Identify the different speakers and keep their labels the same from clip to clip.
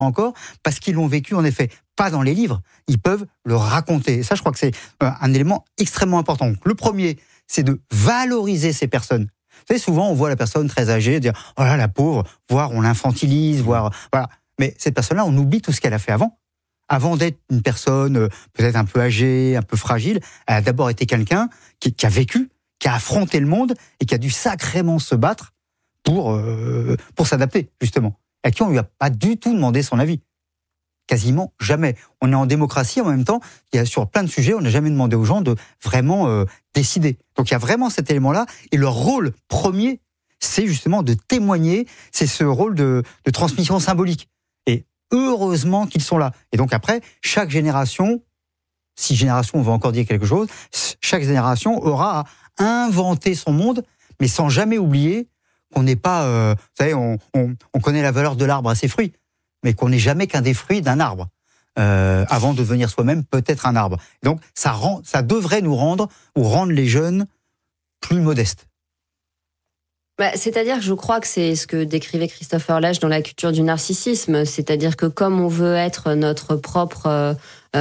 Speaker 1: encore, parce qu'ils l'ont vécu, en effet, pas dans les livres, ils peuvent le raconter. Et ça, je crois que c'est un élément extrêmement important. Donc, le premier, c'est de valoriser ces personnes. Vous savez, souvent, on voit la personne très âgée dire « Oh là, la pauvre », voire on l'infantilise, voire... Voilà. Mais cette personne-là, on oublie tout ce qu'elle a fait avant. Avant d'être une personne peut-être un peu âgée, un peu fragile, elle a d'abord été quelqu'un qui a vécu, qui a affronté le monde et qui a dû sacrément se battre pour s'adapter, justement. À qui on ne lui a pas du tout demandé son avis. Quasiment jamais. On est en démocratie, en même temps, il y a sur plein de sujets, on n'a jamais demandé aux gens de vraiment décider. Donc il y a vraiment cet élément-là, et leur rôle premier, c'est justement de témoigner, c'est ce rôle de transmission symbolique. Et heureusement qu'ils sont là. Et donc après, chaque génération, si génération on va encore dire quelque chose, chaque génération aura à inventer son monde, mais sans jamais oublier qu'on n'est pas... vous savez, on connaît la valeur de l'arbre à ses fruits, mais qu'on n'est jamais qu'un des fruits d'un arbre, avant de devenir soi-même peut-être un arbre. Donc ça devrait nous rendre, ou rendre les jeunes plus modestes.
Speaker 2: C'est-à-dire que je crois que c'est ce que décrivait Christopher Lasch dans La culture du narcissisme, c'est-à-dire que comme on veut être notre propre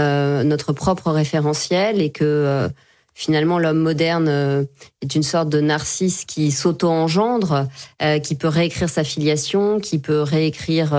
Speaker 2: référentiel et que finalement l'homme moderne est une sorte de narcisse qui s'auto-engendre, qui peut réécrire sa filiation, qui peut réécrire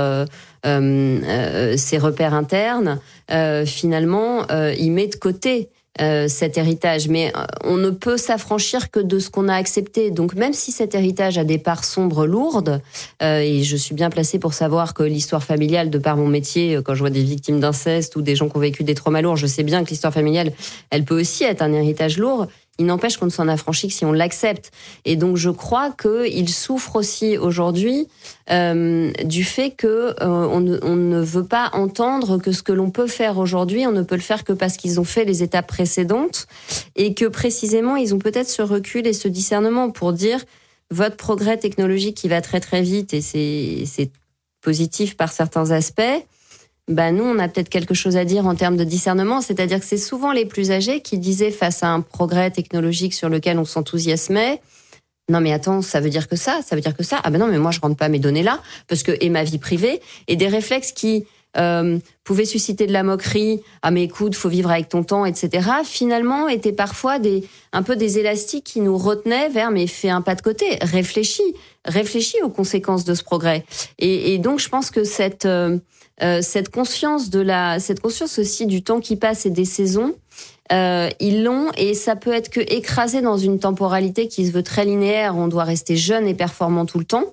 Speaker 2: ses repères internes, finalement il met de côté cet héritage, mais on ne peut s'affranchir que de ce qu'on a accepté. Donc même si cet héritage a des parts sombres lourdes, et je suis bien placée pour savoir que l'histoire familiale, de par mon métier, quand je vois des victimes d'inceste ou des gens qui ont vécu des traumas lourds, je sais bien que l'histoire familiale, elle peut aussi être un héritage lourd. Il n'empêche qu'on ne s'en affranchit que si on l'accepte. Et donc je crois qu'il souffre aussi aujourd'hui du fait que on ne veut pas entendre que ce que l'on peut faire aujourd'hui, on ne peut le faire que parce qu'ils ont fait les étapes précédentes et que précisément ils ont peut-être ce recul et ce discernement pour dire votre progrès technologique qui va très très vite et c'est positif par certains aspects. Nous, on a peut-être quelque chose à dire en termes de discernement, c'est-à-dire que c'est souvent les plus âgés qui disaient face à un progrès technologique sur lequel on s'enthousiasmait, non mais attends, ça veut dire que ça, non mais moi je rentre pas mes données là, parce que, et ma vie privée, et des réflexes qui pouvaient susciter de la moquerie, ah mais écoute, faut vivre avec ton temps, etc., finalement étaient parfois un peu des élastiques qui nous retenaient vers, mais fais un pas de côté, réfléchis aux conséquences de ce progrès. Et donc je pense que cette conscience aussi du temps qui passe et des saisons, ils l'ont, et ça peut être que écrasé dans une temporalité qui se veut très linéaire, on doit rester jeune et performant tout le temps,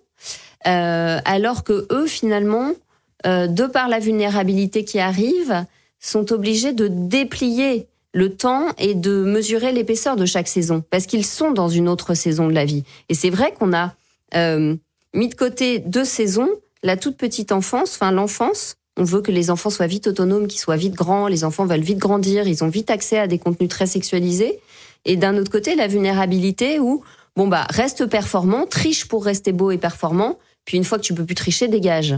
Speaker 2: alors que eux finalement, de par la vulnérabilité qui arrive, sont obligés de déplier le temps et de mesurer l'épaisseur de chaque saison, parce qu'ils sont dans une autre saison de la vie. Et c'est vrai qu'on a mis de côté 2 saisons, la toute petite enfance, enfin l'enfance. On veut que les enfants soient vite autonomes, qu'ils soient vite grands, les enfants veulent vite grandir, ils ont vite accès à des contenus très sexualisés. Et d'un autre côté, la vulnérabilité où, reste performant, triche pour rester beau et performant, puis une fois que tu peux plus tricher, dégage.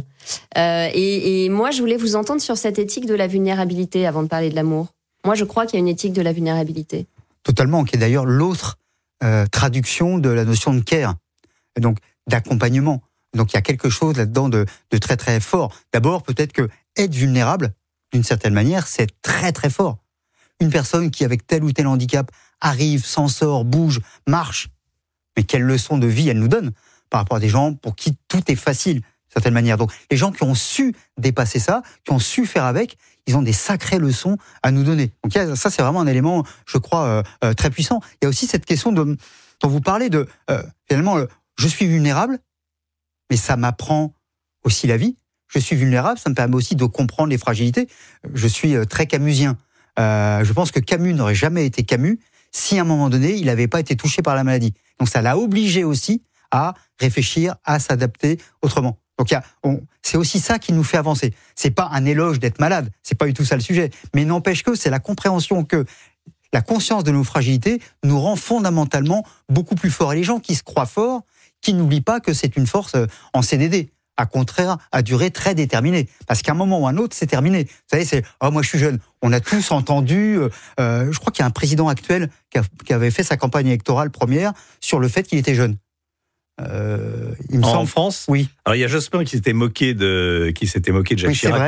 Speaker 2: Et moi, je voulais vous entendre sur cette éthique de la vulnérabilité avant de parler de l'amour. Moi, je crois qu'il y a une éthique de la vulnérabilité.
Speaker 1: Totalement, qui est d'ailleurs l'autre traduction de la notion de care, et donc d'accompagnement. Donc il y a quelque chose là-dedans de très très fort. D'abord, peut-être que être vulnérable, d'une certaine manière, c'est très très fort. Une personne qui, avec tel ou tel handicap, arrive, s'en sort, bouge, marche, mais quelle leçon de vie elle nous donne par rapport à des gens pour qui tout est facile, d'une certaine manière. Donc les gens qui ont su dépasser ça, qui ont su faire avec, ils ont des sacrées leçons à nous donner. Donc ça, c'est vraiment un élément, je crois, très puissant. Il y a aussi cette question dont vous parlez de, finalement, je suis vulnérable, mais ça m'apprend aussi la vie. Je suis vulnérable, ça me permet aussi de comprendre les fragilités. Je suis très camusien. Je pense que Camus n'aurait jamais été Camus si à un moment donné, il n'avait pas été touché par la maladie. Donc ça l'a obligé aussi à réfléchir, à s'adapter autrement. Donc c'est aussi ça qui nous fait avancer. C'est pas un éloge d'être malade, c'est pas du tout ça le sujet. Mais n'empêche que c'est la compréhension que la conscience de nos fragilités nous rend fondamentalement beaucoup plus forts. Et les gens qui se croient forts, qui n'oublient pas que c'est une force en CDD, à contraire, à durée très déterminée. Parce qu'à un moment ou à un autre, c'est terminé. Vous savez, c'est « Oh, moi, je suis jeune ». On a tous entendu, je crois qu'il y a un président actuel qui avait fait sa campagne électorale première sur le fait qu'il était jeune.
Speaker 3: Il me semble. En France ?
Speaker 1: Oui.
Speaker 3: Alors, il y a Jospin qui s'était moqué de Jacques Chirac.